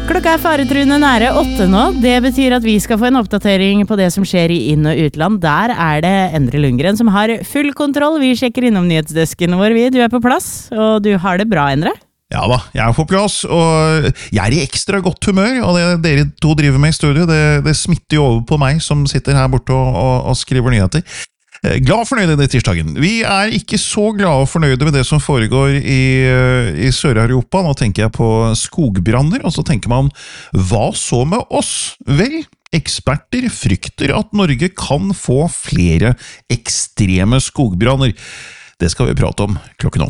Klokka faretruende nære 8 nå. Det betyr at vi skal få en oppdatering på det som skjer i inn- og utland. Der det Endre Lundgren som har full kontroll. Vi sjekker innom nyhetsdesken vår. Du på plass, og du har det bra, Endre? Ja da, jeg på plass, og jeg i ekstra godt humør, og det dere to driver med i studio, det smitter jo over på meg som sitter her borte og skriver nyheter. Glad og fornøyd i tirsdagen. Vi ikke så glade og fornøyde med det som foregår i Sør-Europa. Nå tenker jeg på skogbranner, og så tenker man, hva så med oss? Vel, eksperter frykter at Norge kan få flere ekstreme skogbranner. Det skal vi prate om klokken 8.